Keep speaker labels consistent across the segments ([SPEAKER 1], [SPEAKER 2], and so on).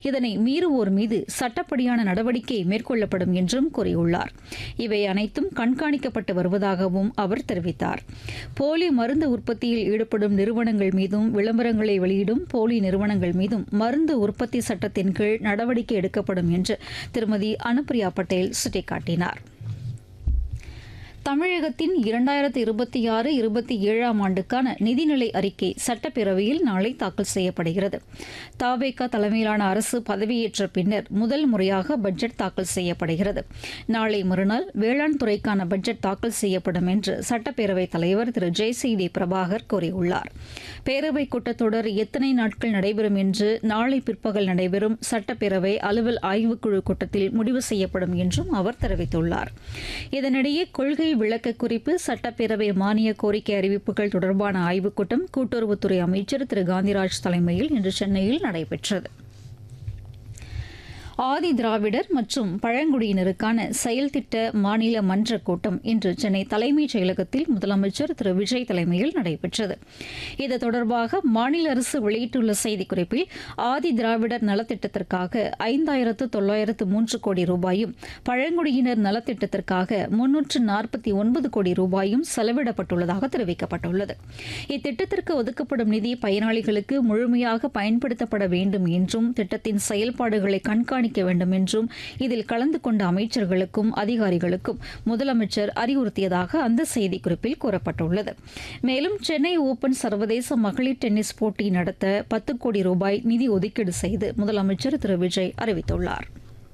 [SPEAKER 1] இதனை மீறுவோர் மீது சட்டப்படியான நடவடிக்கை மேற்கொள்ளப்படும் என்றும் கூறியுள்ளார். இவை அனைத்தும் கண்காணிக்கப்பட்டு வருவதாகவும் அவர் தெரிவித்தார். போலி மருந்து உற்பத்தியில் ஈடுபடும் நிறுவனங்கள் மீதும் விளம்பரங்களை வெளியிடும் போலி நிறுவனங்கள் மீதும் மருந்து உற்பத்தி சட்டத்தின் கீழ் நடவடிக்கை எடுக்கப்படும் என்று திருமதி அனுப்பிரியா பட்டேல் சுட்டிக்காட்டினார். தமிழகத்தின் 2026-27 ஆண்டுக்கான நிதிநிலை அறிக்கை சட்டப்பேரவையில் நாளை தாக்கல் செய்யப்படுகிறது. தவேக தலைமையிலான அரசு பதவியேற்ற பின்னர் முதல் முறையாக பட்ஜெட் தாக்கல் செய்யப்படுகிறது. நாளை மறுநாள் வேளாண் துறைக்கான பட்ஜெட் தாக்கல் செய்யப்படும் என்று சட்டப்பேரவைத் தலைவர் திரு ஜெயசிடி பிரபாகர் கூறியுள்ளார். பேரவைக் கூட்டத்தொடர் எத்தனை நாட்கள் நடைபெறும் என்று நாளை பிற்பகல் நடைபெறும் சட்டப்பேரவை அலுவல் ஆய்வுக்குழு கூட்டத்தில் முடிவு செய்யப்படும் என்றும் அவர் தெரிவித்துள்ளார். இதனிடையே கொள்கை விளக்க குறிப்பு சட்டப்பேரவை மானிய கோரிக்கை அறிவிப்புகள் தொடர்பான ஆய்வுக் கூட்டம் கூட்டுறவுத்துறை அமைச்சர் திரு காந்திராஜ் தலைமையில் இன்று சென்னையில் நடைபெற்றது. ஆதி திராவிடர் மற்றும் பழங்குடியினருக்கான செயல் திட்ட மாநில மன்ற கூட்டம் இன்று சென்னை தலைமைச் செயலகத்தில் முதலமைச்சர் திரு விஜய் தலைமையில் நடைபெற்றது. இது தொடர்பாக மாநில அரசு வெளியிட்டுள்ள செய்திக்குறிப்பில் ஆதி திராவிடர் நலத்திட்டத்திற்காக 5903 கோடி ரூபாயும் பழங்குடியினர் நலத்திட்டத்திற்காக 349 கோடி ரூபாயும் செலவிடப்பட்டுள்ளதாக தெரிவிக்கப்பட்டுள்ளது. இத்திட்டத்திற்கு ஒதுக்கப்படும் நிதி பயனாளிகளுக்கு முழுமையாக பயன்படுத்தப்பட வேண்டும் என்றும் திட்டத்தின் செயல்பாடுகளை கண்காணிக்க வேண்டும் என்றும் இதில் கலந்து கொண்ட அமைச்சர்களுக்கும் அதிகாரிகளுக்கும் முதலமைச்சர் அறிவுறுத்தியதாக அந்த செய்திக்குறிப்பில் கூறப்பட்டுள்ளது. மேலும் சென்னை ஓபன் சர்வதேச மகளிர் டென்னிஸ் போட்டி நடத்த 10 கோடி ரூபாய் நிதி ஒதுக்கீடு செய்து முதலமைச்சர் திரு விஜய் அறிவித்துள்ளார்.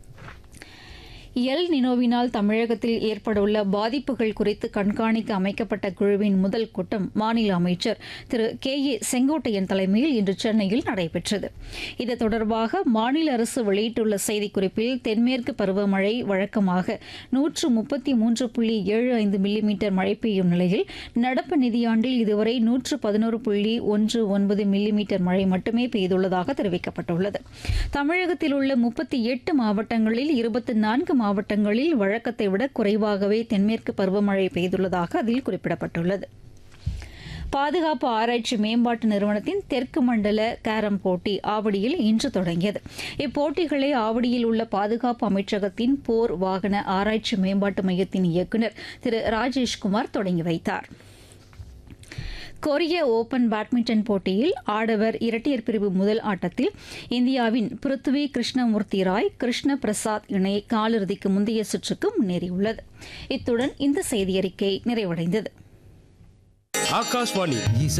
[SPEAKER 1] எல் நினோவினால் தமிழகத்தில் ஏற்படவுள்ள பாதிப்புகள் குறித்து கண்காணிக்க அமைக்கப்பட்ட குழுவின் முதல் கூட்டம் மாநில அமைச்சர் திரு கே.ஏ. செங்கோட்டையன் தலைமையில் இன்று சென்னையில் நடைபெற்றது. இது தொடர்பாக மாநில அரசு வெளியிட்டுள்ள செய்திக்குறிப்பில் தென்மேற்கு பருவமழை வழக்கமாக 133.75 மில்லிமீட்டர் மழை பெய்யும் நிலையில் நடப்பு நிதியாண்டில் இதுவரை 111.19 மில்லிமீட்டர் மழை மட்டுமே பெய்துள்ளதாக தெரிவிக்கப்பட்டுள்ளது. தமிழகத்தில் உள்ள 38 மாவட்டங்களில் 24 மாவட்டங்களில் வழக்கத்தை விட குறைவாகவே தென்மேற்கு பருவமழை பெய்துள்ளதாக அதில் குறிப்பிடப்பட்டுள்ளது. பாதுகாப்பு ஆராய்ச்சி மேம்பாட்டு நிறுவனத்தின் தெற்கு மண்டல கேரம் போட்டி ஆவடியில் இன்று தொடங்கியது. இப்போட்டிகளை ஆவடியில் உள்ள பாதுகாப்பு அமைச்சகத்தின் போர் வாகன ஆராய்ச்சி மேம்பாட்டு மையத்தின் இயக்குநர் திரு ராஜேஷ்குமார் தொடங்கி வைத்தார். கொரிய ஓபன் பேட்மிண்டன் போட்டியில் ஆடவர் இரட்டையர் பிரிவு முதல் ஆட்டத்தில் இந்தியாவின் பிருத்வி கிருஷ்ணமூர்த்தி ராய் கிருஷ்ண பிரசாத் இணை காலிறுதிக்கு முந்தைய சுற்றுக்கு முன்னேறியுள்ளது. இத்துடன் இந்த செய்தியறிக்கை நிறைவடைந்தது.
[SPEAKER 2] ஆகாஷ்வாணி